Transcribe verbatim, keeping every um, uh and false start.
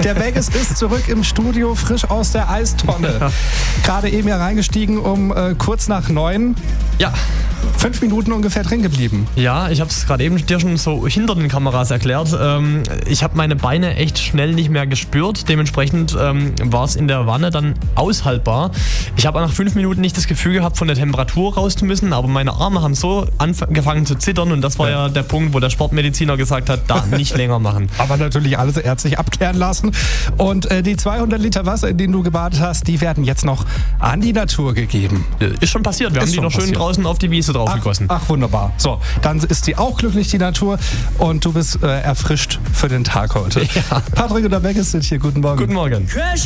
Der Vegas ist zurück im Studio, frisch aus der Eistonne. Ja. Gerade eben ja reingestiegen um äh, kurz nach neun. Ja. Fünf Minuten ungefähr drin geblieben. Ja, ich habe es gerade eben dir schon so hinter den Kameras erklärt. Ähm, ich habe meine Beine echt schnell nicht mehr gespürt. Dementsprechend ähm, war es in der Wanne dann aushaltbar. Ich habe nach fünf Minuten nicht das Gefühl gehabt, von der Temperatur raus zu müssen, aber meine Arme haben so angefangen zu zittern und das war ja, ja der Punkt, wo der Sportmediziner gesagt hat, da nicht länger machen. Aber natürlich alles ärztlich abklären lassen. Und äh, die zweihundert Liter Wasser, in denen du gebadet hast, die werden jetzt noch an die Natur gegeben. Ist schon passiert. Wir ist haben die noch passiert. schön draußen auf die Wiese drauf ach, gegossen. Ach, wunderbar. So, dann ist sie auch glücklich, die Natur. Und du bist äh, erfrischt für den Tag heute. Ja. Patrick und der Vegas sind hier. Guten Morgen. Guten Morgen.